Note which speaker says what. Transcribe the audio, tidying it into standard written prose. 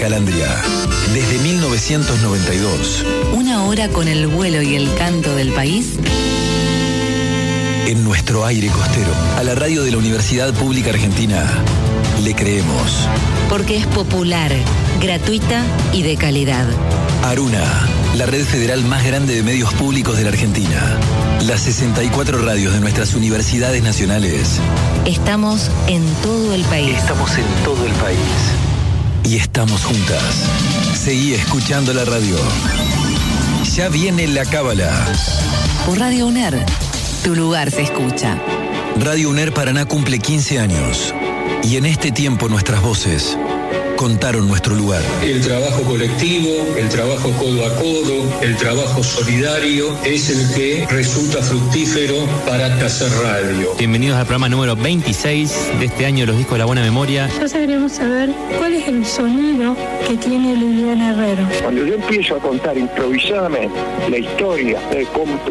Speaker 1: Calandria, desde 1992.
Speaker 2: Una hora con el vuelo y el canto del país.
Speaker 1: En nuestro aire costero, a la radio de la Universidad Pública Argentina, le creemos.
Speaker 2: Porque es popular, gratuita y de calidad.
Speaker 1: Aruna, la red federal más grande de medios públicos de la Argentina. Las 64 radios de nuestras universidades nacionales.
Speaker 2: Estamos en todo el país.
Speaker 1: Y estamos juntas. Seguí escuchando la radio. Ya viene la cábala.
Speaker 2: Por Radio UNER, tu lugar se escucha.
Speaker 1: Radio UNER Paraná cumple 15 años. Y en este tiempo nuestras voces contaron nuestro lugar.
Speaker 3: El trabajo colectivo, el trabajo codo a codo, el trabajo solidario es el que resulta fructífero para hacer radio.
Speaker 4: Bienvenidos al programa número 26 de este año, Los Discos de la Buena Memoria.
Speaker 5: Ya sabremos saber cuál es el sonido que tiene Liliana Herrero.
Speaker 6: Cuando yo empiezo a contar improvisadamente la historia de cómo